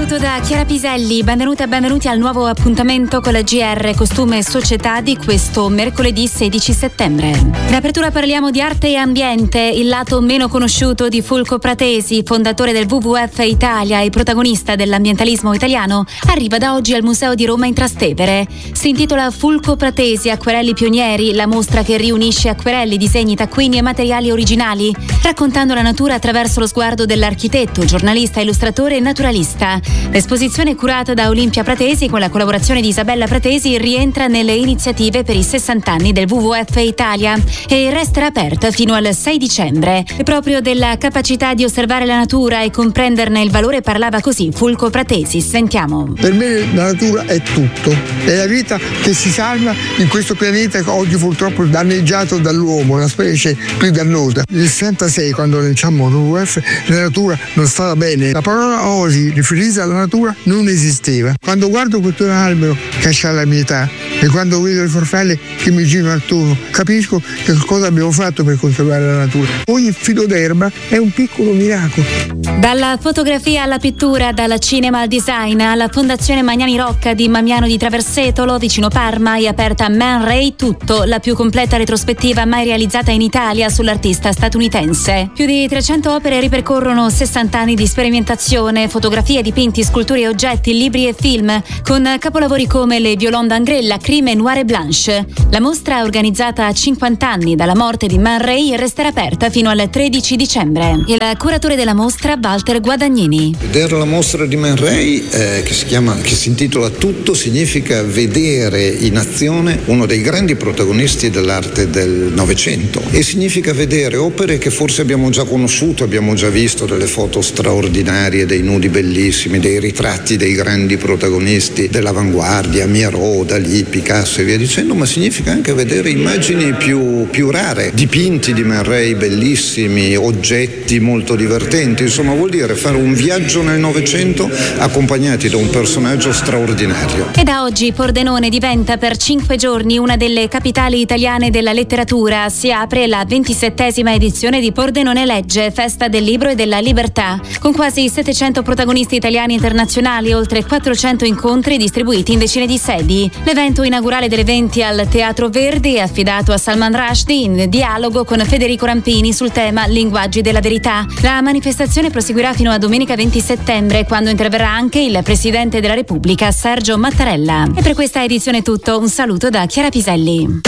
saluto da Chiara Piselli, benvenuti e benvenuti al nuovo appuntamento con la GR Costume e Società di questo mercoledì 16 settembre. In apertura parliamo di arte e ambiente, il lato meno conosciuto di Fulco Pratesi, fondatore del WWF Italia e protagonista dell'ambientalismo italiano, arriva da oggi al Museo di Roma in Trastevere. Si intitola Fulco Pratesi, acquerelli pionieri, la mostra che riunisce acquerelli, disegni, taccuini e materiali originali, raccontando la natura attraverso lo sguardo dell'architetto, giornalista, illustratore e naturalista. L'esposizione curata da Olimpia Pratesi con la collaborazione di Isabella Pratesi rientra nelle iniziative per i 60 anni del WWF Italia e resterà aperta fino al 6 dicembre. E proprio della capacità di osservare la natura e comprenderne il valore parlava così Fulco Pratesi. Sentiamo. Per me la natura è tutto, è la vita che si salva in questo pianeta che oggi purtroppo danneggiato dall'uomo, una specie più dannosa. Nel 66, quando lanciammo il WWF, la natura non stava bene. La parola osi riferita alla natura non esisteva. Quando guardo questo albero che ha la mia età e quando vedo le farfalle che mi girano attorno, capisco che cosa abbiamo fatto per conservare la natura. Ogni filo d'erba è un piccolo miracolo. Dalla fotografia alla pittura, dal cinema al design, alla Fondazione Magnani Rocca di Mamiano di Traversetolo, vicino Parma, è aperta Man Ray Tutto, la più completa retrospettiva mai realizzata in Italia sull'artista statunitense. Più di 300 opere ripercorrono 60 anni di sperimentazione, fotografie, dipinti, sculture e oggetti, libri e film, con capolavori come Le Violon d'Angrella, Crime Noir e Blanche. La mostra, organizzata a 50 anni dalla morte di Man Ray, resterà aperta fino al 13 dicembre. Il curatore della mostra, Walter Guadagnini. Vedere la mostra di Man Ray, che si intitola Tutto, significa vedere in azione uno dei grandi protagonisti dell'arte del Novecento, e significa vedere opere che forse abbiamo già conosciuto, abbiamo già visto delle foto straordinarie, dei nudi bellissimi, dei ritratti dei grandi protagonisti dell'avanguardia, Miro, Dalì, Picasso e via dicendo, ma significa anche vedere immagini più rare, dipinti di Man Ray bellissimi, oggetti molto divertenti. Insomma, vuol dire fare un viaggio nel Novecento accompagnati da un personaggio straordinario. E da oggi Pordenone diventa per 5 giorni una delle capitali italiane della letteratura. Si apre la 27ª edizione di Pordenone Legge, festa del libro e della libertà, con quasi 700 protagonisti italiani e internazionali, oltre 400 incontri distribuiti in decine di sedi. L'evento inaugurale dell'eventi al Teatro Verdi è affidato a Salman Rushdie in dialogo con Federico Rampini sul tema Linguaggi della verità. La manifestazione proseguirà fino a domenica 20 settembre, quando interverrà anche il Presidente della Repubblica Sergio Mattarella. E per questa edizione è tutto, un saluto da Chiara Piselli.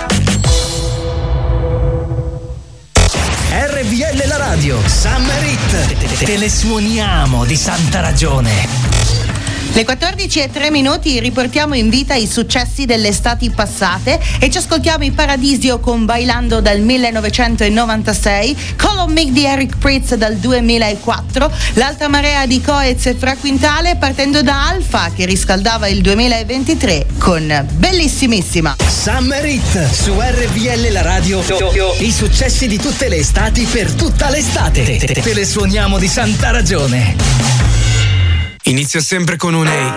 RVL la radio, Summer Hit, te le suoniamo di santa ragione. Le 14:03 riportiamo in vita i successi delle estati passate e ci ascoltiamo i Paradisio con Bailando dal 1996, Call on Me di Eric Prydz dal 2004, L'Alta Marea di Coez e Fra Quintale, partendo da Alfa che riscaldava il 2023 con Bellissimissima. Summer Hit su RVL la radio, i successi di tutte le estati per tutta l'estate. Te le suoniamo di santa ragione. Inizia sempre con un ehi.